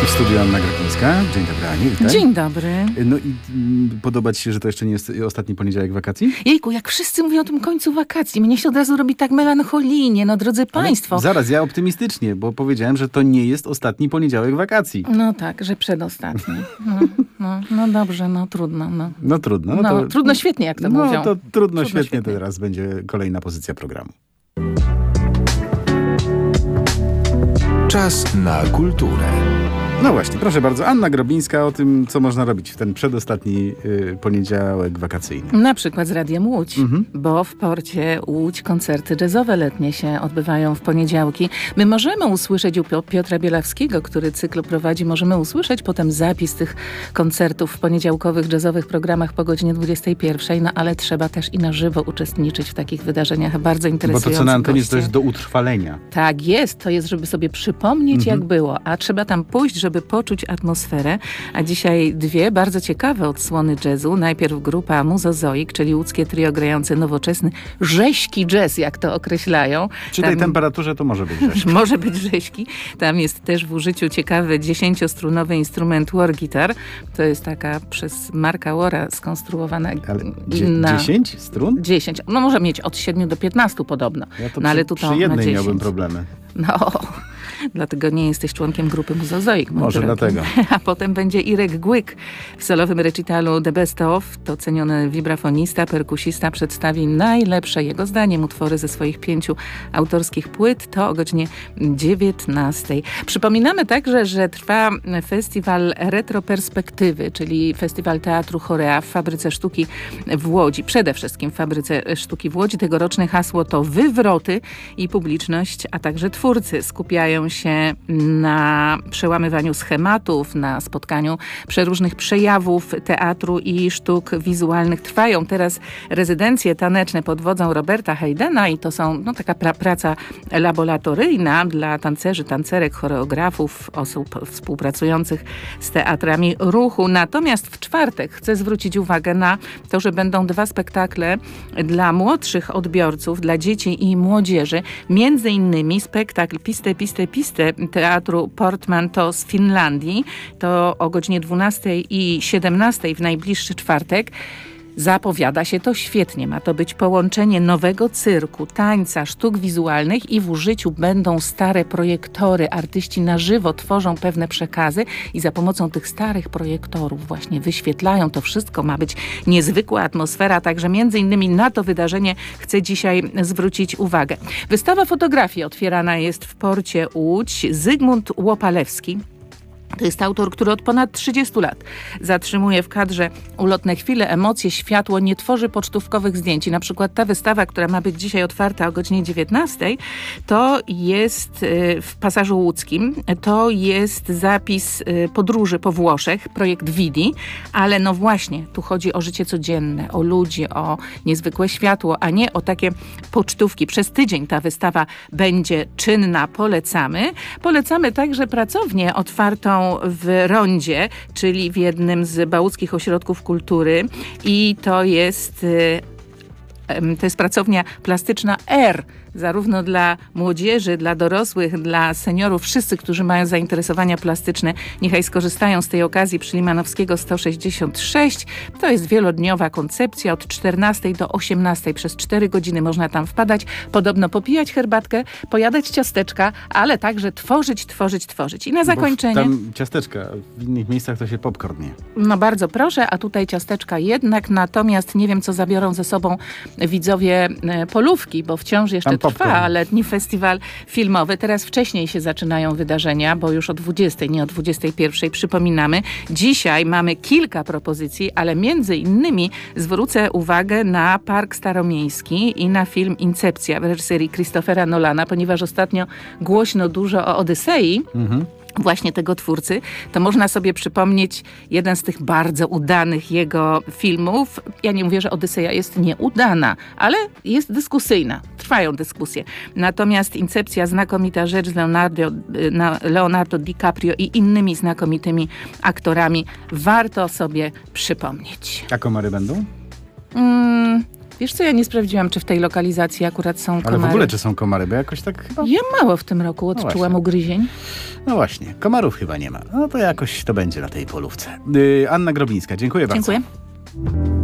studiu Anna Gropińska. Dzień dobry, Aniu, witaj. Dzień dobry. No i podoba ci się, że to jeszcze nie jest ostatni poniedziałek wakacji? Jejku, jak wszyscy mówią o tym końcu wakacji. Mnie się od razu robi tak melancholijnie, no drodzy państwo. Zaraz, ja optymistycznie, bo powiedziałem, że to nie jest ostatni poniedziałek wakacji. No tak, że przedostatni. No dobrze, no trudno. No trudno. No, trudno świetnie, jak to mówią. No to trudno świetnie, to teraz będzie kolejna pozycja programu. Czas na kulturę. No właśnie, proszę bardzo, Anna Grobińska o tym, co można robić w ten przedostatni poniedziałek wakacyjny. Na przykład z Radiem Łódź, bo w porcie Łódź koncerty jazzowe letnie się odbywają w poniedziałki. My możemy usłyszeć u Piotra Bielawskiego, który cykl prowadzi, możemy usłyszeć potem zapis tych koncertów w poniedziałkowych jazzowych programach po godzinie 21, no ale trzeba też i na żywo uczestniczyć w takich wydarzeniach bardzo interesujących. Bo to, co na antenie, goście. to jest do utrwalenia. Tak jest, to jest, żeby sobie przypomnieć, jak było, a trzeba tam pójść, żeby poczuć atmosferę. A dzisiaj dwie bardzo ciekawe odsłony jazzu. Najpierw grupa Muzozoik, czyli łódzkie trio grające nowoczesny, rześki jazz, jak to określają. Przy tej temperaturze to może być rzeźki. Może być rześki. Tam jest też w użyciu ciekawy 10-strunowy instrument war guitar. To jest taka przez Marka Wara skonstruowana inna... 10 strun? 10. No może mieć od 7 do 15 podobno. Ja to ale przy jednej miałbym problemy. No, dlatego nie jesteś członkiem grupy Muzozoik. Może dlatego. A potem będzie Irek Głyk w solowym recitalu The Best Of. To ceniony wibrafonista, perkusista przedstawi najlepsze, jego zdaniem, utwory ze swoich 5 autorskich płyt. To o godzinie 19. Przypominamy także, że trwa festiwal Retroperspektywy, czyli festiwal teatru Chorea w Fabryce Sztuki w Łodzi. Przede wszystkim w Fabryce Sztuki w Łodzi. Tegoroczne hasło to wywroty i publiczność, a także twórcy skupiają się na przełamywaniu schematów, na spotkaniu przeróżnych przejawów teatru i sztuk wizualnych. Trwają teraz rezydencje taneczne pod wodzą Roberta Haydena i to są taka praca laboratoryjna dla tancerzy, tancerek, choreografów, osób współpracujących z teatrami ruchu. Natomiast w czwartek chcę zwrócić uwagę na to, że będą 2 spektakle dla młodszych odbiorców, dla dzieci i młodzieży. Między innymi spektakl Piste Teatru Portmanteau z Finlandii. To o godzinie 12 i 17 w najbliższy czwartek. Zapowiada się to świetnie. Ma to być połączenie nowego cyrku, tańca, sztuk wizualnych i w użyciu będą stare projektory. Artyści na żywo tworzą pewne przekazy i za pomocą tych starych projektorów właśnie wyświetlają to wszystko. Ma być niezwykła atmosfera, także między innymi na to wydarzenie chcę dzisiaj zwrócić uwagę. Wystawa fotografii otwierana jest w porcie Łódź. Zygmunt Łopalewski. To jest autor, który od ponad 30 lat zatrzymuje w kadrze ulotne chwile, emocje, światło, nie tworzy pocztówkowych zdjęć. I na przykład ta wystawa, która ma być dzisiaj otwarta o godzinie 19, to jest w Pasażu Łódzkim, to jest zapis podróży po Włoszech, projekt Vidi, ale no właśnie, tu chodzi o życie codzienne, o ludzi, o niezwykłe światło, a nie o takie pocztówki. Przez tydzień ta wystawa będzie czynna, polecamy. Polecamy także pracownię otwartą w Rondzie, czyli w jednym z bałuckich ośrodków kultury i to jest pracownia plastyczna R, zarówno dla młodzieży, dla dorosłych, dla seniorów, wszyscy, którzy mają zainteresowania plastyczne, niechaj skorzystają z tej okazji przy Limanowskiego 166. To jest wielodniowa koncepcja od 14 do 18. Przez 4 godziny można tam wpadać, podobno popijać herbatkę, pojadać ciasteczka, ale także tworzyć. I na zakończenie... Bo tam ciasteczka, w innych miejscach to się popcorn je. No bardzo proszę, a tutaj ciasteczka jednak, natomiast nie wiem, co zabiorą ze sobą widzowie Polówki, bo wciąż jeszcze trwa letni festiwal filmowy. Teraz wcześniej się zaczynają wydarzenia, bo już o 20, nie o 21. Przypominamy. Dzisiaj mamy kilka propozycji, ale między innymi zwrócę uwagę na Park Staromiejski i na film Incepcja w reżyserii Christophera Nolana, ponieważ ostatnio głośno dużo o Odysei. Właśnie tego twórcy, to można sobie przypomnieć jeden z tych bardzo udanych jego filmów. Ja nie mówię, że Odyseja jest nieudana, ale jest dyskusyjna. Trwają dyskusje. Natomiast Incepcja, znakomita rzecz z Leonardo DiCaprio i innymi znakomitymi aktorami. Warto sobie przypomnieć. A komary będą? Wiesz co, ja nie sprawdziłam, czy w tej lokalizacji akurat są komary. Ale w ogóle czy są komary, bo jakoś tak chyba... Ja mało w tym roku odczułam właśnie. ugryzień. No właśnie, komarów chyba nie ma. No to jakoś to będzie na tej polówce. Anna Grobińska, dziękuję bardzo. Dziękuję.